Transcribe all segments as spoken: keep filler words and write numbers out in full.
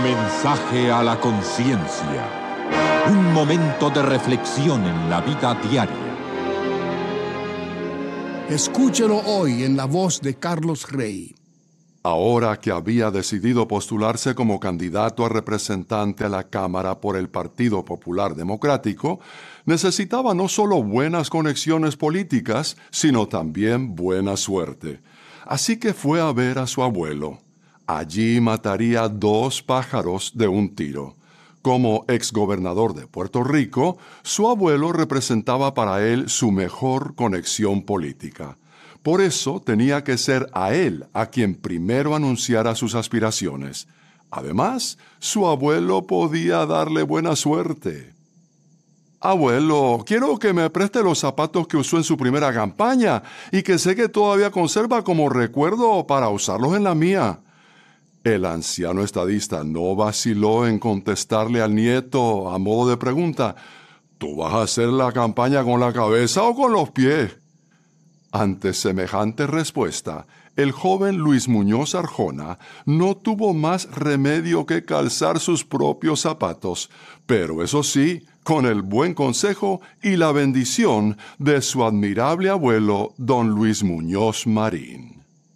Mensaje a la conciencia. Un momento de reflexión en la vida diaria. Escúchelo hoy en la voz de Carlos Rey. Ahora que había decidido postularse como candidato a representante a la Cámara por el Partido Popular Democrático, necesitaba no solo buenas conexiones políticas, sino también buena suerte. Así que fue a ver a su abuelo. Allí mataría dos pájaros de un tiro. Como exgobernador de Puerto Rico, su abuelo representaba para él su mejor conexión política. Por eso tenía que ser a él a quien primero anunciara sus aspiraciones. Además, su abuelo podía darle buena suerte. Abuelo, quiero que me preste los zapatos que usó en su primera campaña y que sé que todavía conserva como recuerdo para usarlos en la mía. El anciano estadista no vaciló en contestarle al nieto a modo de pregunta: ¿tú vas a hacer la campaña con la cabeza o con los pies? Ante semejante respuesta, el joven Luis Muñoz Arjona no tuvo más remedio que calzar sus propios zapatos, pero eso sí, con el buen consejo y la bendición de su admirable abuelo, don Luis Muñoz Marín.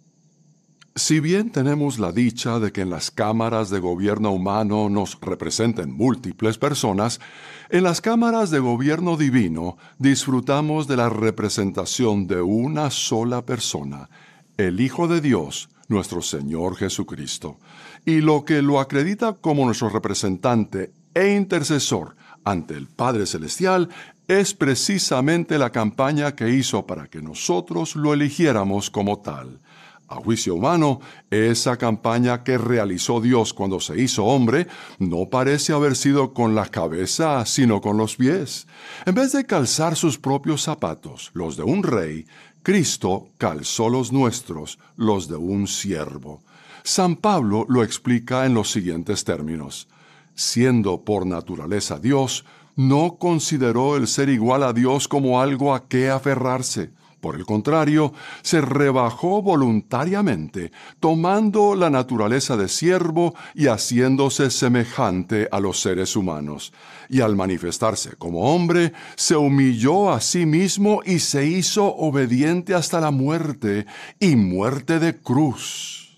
Si bien tenemos la dicha de que en las cámaras de gobierno humano nos representen múltiples personas, en las cámaras de gobierno divino disfrutamos de la representación de una sola persona, el Hijo de Dios, nuestro Señor Jesucristo. Y lo que lo acredita como nuestro representante e intercesor ante el Padre Celestial es precisamente la campaña que hizo para que nosotros lo eligiéramos como tal. A juicio humano, esa campaña que realizó Dios cuando se hizo hombre no parece haber sido con la cabeza, sino con los pies. En vez de calzar sus propios zapatos, los de un rey, Cristo calzó los nuestros, los de un siervo. San Pablo lo explica en los siguientes términos: siendo por naturaleza Dios, no consideró el ser igual a Dios como algo a qué aferrarse. Por el contrario, se rebajó voluntariamente, tomando la naturaleza de siervo y haciéndose semejante a los seres humanos. Y al manifestarse como hombre, se humilló a sí mismo y se hizo obediente hasta la muerte, y muerte de cruz.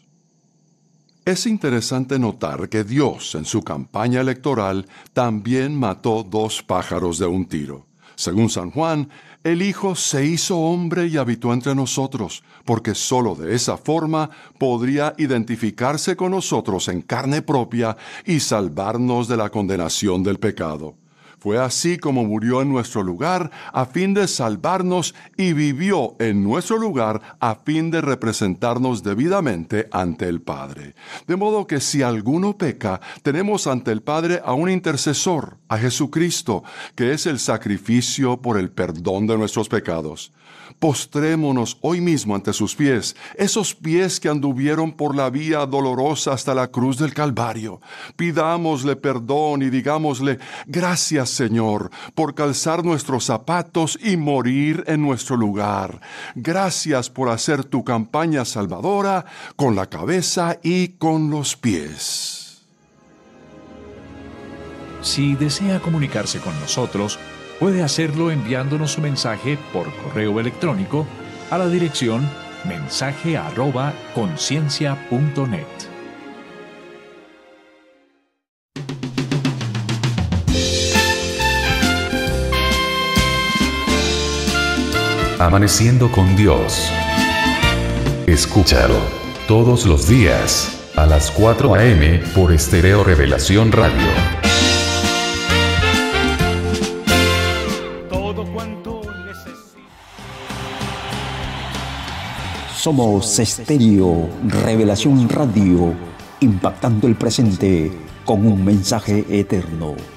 Es interesante notar que Dios, en su campaña electoral, también mató dos pájaros de un tiro. Según San Juan, el Hijo se hizo hombre y habitó entre nosotros, porque sólo de esa forma podría identificarse con nosotros en carne propia y salvarnos de la condenación del pecado. Fue así como murió en nuestro lugar a fin de salvarnos y vivió en nuestro lugar a fin de representarnos debidamente ante el Padre. De modo que si alguno peca, tenemos ante el Padre a un intercesor, a Jesucristo, que es el sacrificio por el perdón de nuestros pecados. Postrémonos hoy mismo ante sus pies, esos pies que anduvieron por la vía dolorosa hasta la cruz del Calvario. Pidámosle perdón y digámosle: gracias, Señor, por calzar nuestros zapatos y morir en nuestro lugar. Gracias por hacer tu campaña salvadora con la cabeza y con los pies. Si desea comunicarse con nosotros, puede hacerlo enviándonos su mensaje por correo electrónico a la dirección mensaje arroba conciencia punto net. Amaneciendo con Dios. Escúchalo todos los días a las cuatro a eme por Estéreo Revelación Radio. Somos Estéreo Revelación Radio, impactando el presente con un mensaje eterno.